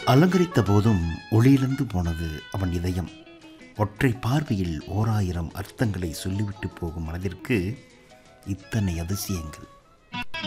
அலங்கரித்த போதும் ஒளியிழந்து போனது அவன் இதயம். ஒற்றை பார்வையில் 1000 அர்த்தங்களை சொல்லிவிட்டு போகும் மனதிற்கு இத்தனை அதிசயங்கள்.